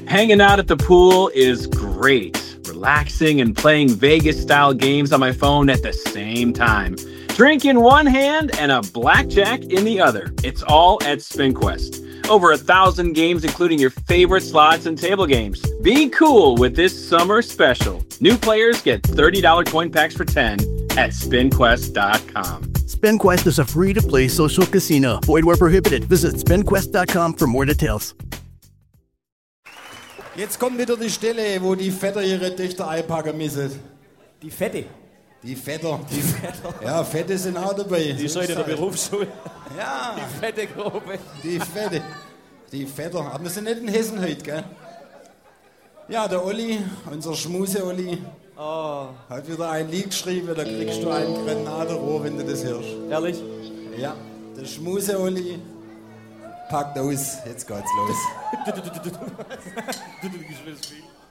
Hanging out at the pool is great. Relaxing and playing Vegas-style games on my phone at the same time. Drink in one hand and a blackjack in the other. It's all at SpinQuest. Over 1,000 games, including your favorite slots and table games. Be cool with this summer special. New players get $30 coin packs for 10 at SpinQuest.com. SpinQuest is a free-to-play social casino. Void where prohibited. Visit SpinQuest.com for more details. Jetzt kommt wieder die Stelle, wo die Väter ihre Töchter einpacken müssen. Die Fette. Die Väter. Die Väter. Ja, Fette sind auch dabei. Die ist heute in der Berufsschule. Ja. Die fette Gruppe. Die Fette. Die Väter. Aber wir sind nicht in Hessen heute, gell? Ja, der Olli, unser Schmuse-Olli, hat wieder ein Lied geschrieben, da kriegst du ein Granatenrohr, wenn du das hörst. Ehrlich? Ja, der Schmuse-Olli packt aus. Jetzt geht's los. Du gespielst viel.